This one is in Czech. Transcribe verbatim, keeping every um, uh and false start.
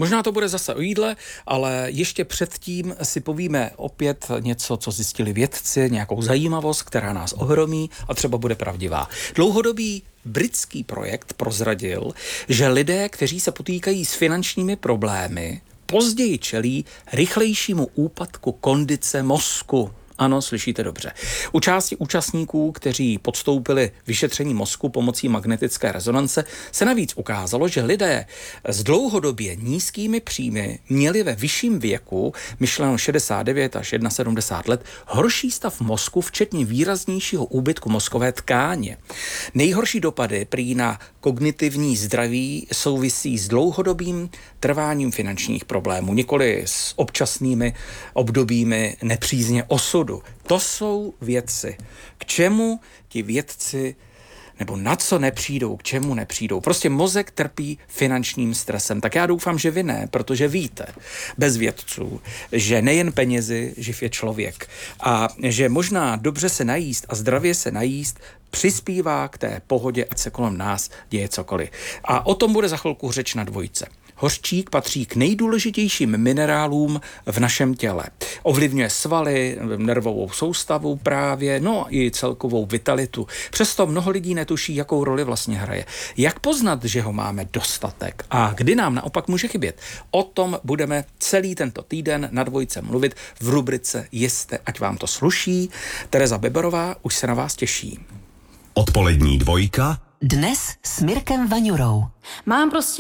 Možná to bude zase o jídle, ale ještě předtím si povíme opět něco, co zjistili vědci, nějakou zajímavost, která nás ohromí a třeba bude pravdivá. Dlouhodobý britský projekt prozradil, že lidé, kteří se potýkají s finančními problémy, později čelí rychlejšímu úpadku kondice mozku. Ano, slyšíte dobře. U části účastníků, kteří podstoupili vyšetření mozku pomocí magnetické rezonance, se navíc ukázalo, že lidé s dlouhodobě nízkými příjmy měli ve vyšším věku, myšleno šedesát devět až sedmdesát jedna let, horší stav mozku, včetně výraznějšího úbytku mozkové tkáně. Nejhorší dopady prý na kognitivní zdraví souvisí s dlouhodobým trváním finančních problémů, nikoli s občasnými obdobími nepřízně osudu. To jsou věci, k čemu ti vědci nebo na co nepřijdou, k čemu nepřijdou. Prostě mozek trpí finančním stresem. Tak já doufám, že vy ne, protože víte, bez vědců, že nejen penězi živ je člověk a že možná dobře se najíst a zdravě se najíst přispívá k té pohodě, ať se kolem nás děje cokoliv. A o tom bude za chvilku řeč na dvojce. Hořčík patří k nejdůležitějším minerálům v našem těle. Ovlivňuje svaly, nervovou soustavu právě, no i celkovou vitalitu. Přesto mnoho lidí netuší, jakou roli vlastně hraje. Jak poznat, že ho máme dostatek a kdy nám naopak může chybět? O tom budeme celý tento týden na dvojce mluvit v rubrice Jeste, ať vám to sluší. Tereza Beberová už se na vás těší. Odpolední dvojka. Dnes s Mirkem Vaňurou. Mám prostě